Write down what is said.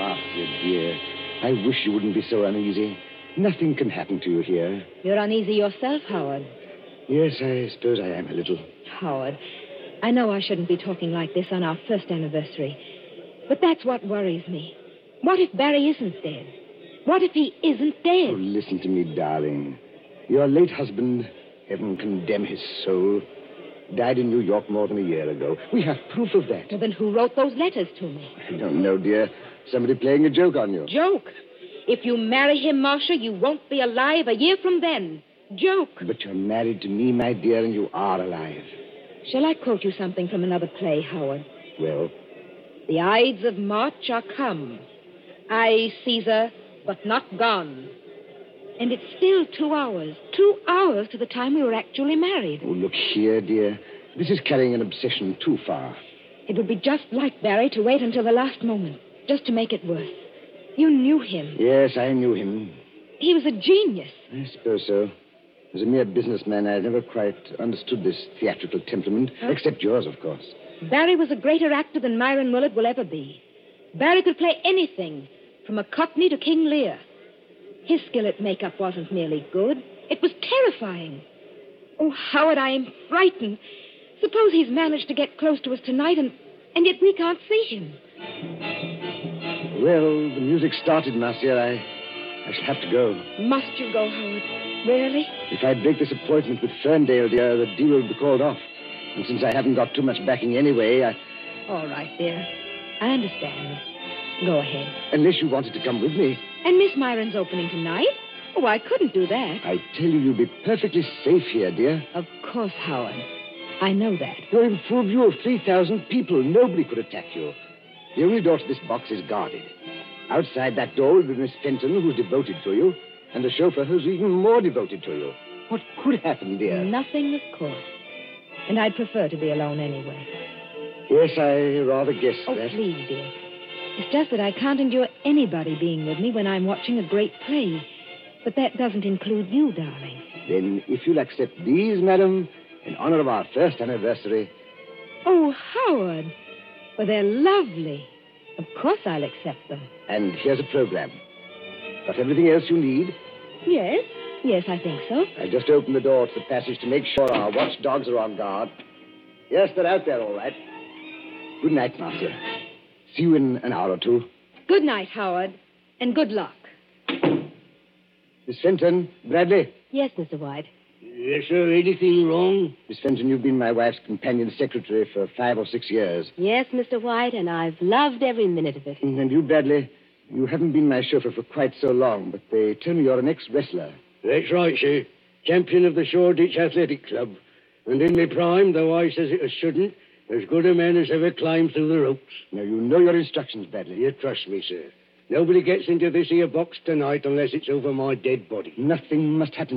Marcia, dear. I wish you wouldn't be so uneasy. Nothing can happen to you here. You're uneasy yourself, Howard. Yes, I suppose I am a little. Howard, I know I shouldn't be talking like this on our first anniversary, but that's what worries me. What if Barry isn't dead? What if he isn't dead? Oh, listen to me, darling. Your late husband, heaven condemn his soul, died in New York more than a year ago. We have proof of that. Well, then who wrote those letters to me? I don't know, dear. Somebody playing a joke on you. Joke? If you marry him, Marcia, you won't be alive a year from then. Joke. But you're married to me, my dear, and you are alive. Shall I quote you something from another play, Howard? Well? The Ides of March are come. I, Caesar, but not gone. And it's still 2 hours. 2 hours to the time we were actually married. Oh, look here, dear. This is carrying an obsession too far. It would be just like Barry to wait until the last moment, just to make it worse. You knew him. Yes, I knew him. He was a genius. I suppose so. As a mere businessman, I never quite understood this theatrical temperament, except yours, of course. Barry was a greater actor than Myron Willard will ever be. Barry could play anything, from a Cockney to King Lear. His skill at makeup wasn't merely good. It was terrifying. Oh, Howard, I am frightened. Suppose he's managed to get close to us tonight, and yet we can't see him. Well, the music started, Marcia. I shall have to go. Must you go, Howard? Really? If I break this appointment with Ferndale, dear, the deal will be called off. And since I haven't got too much backing anyway, All right, dear. I understand. Go ahead. Unless you wanted to come with me. And Miss Myron's opening tonight? Oh, I couldn't do that. I tell you, you'll be perfectly safe here, dear. Of course, Howard. I know that. You're in full view of 3,000 people. Nobody could attack you. The only door to this box is guarded. Outside that door will be Miss Fenton, who's devoted to you, and the chauffeur who's even more devoted to you. What could happen, dear? Nothing, of course. And I'd prefer to be alone anyway. Yes, I rather guess that. Oh, please, dear. It's just that I can't endure anybody being with me when I'm watching a great play. But that doesn't include you, darling. Then, if you'll accept these, madam, in honor of our first anniversary... Oh, Howard. Well, they're lovely. Of course I'll accept them. And here's a program. Got everything else you need? Yes. Yes, I think so. I just opened the door to the passage to make sure our watchdogs are on guard. Yes, they're out there, all right. Good night, Marcia. See you in an hour or two. Good night, Howard. And good luck. Miss Fenton, Bradley. Yes, Mr. White. Yes, sir. Anything wrong? Miss Fenton, you've been my wife's companion secretary for 5 or 6 years. Yes, Mr. White, and I've loved every minute of it. And you, Bradley, you haven't been my chauffeur for quite so long, but they tell me you're an ex-wrestler. That's right, sir. Champion of the Shoreditch Athletic Club. And in my prime, though I says it as shouldn't, as good a man as ever climbed through the ropes. Now, you know your instructions, Bradley. You trust me, sir. Nobody gets into this here box tonight unless it's over my dead body. Nothing must happen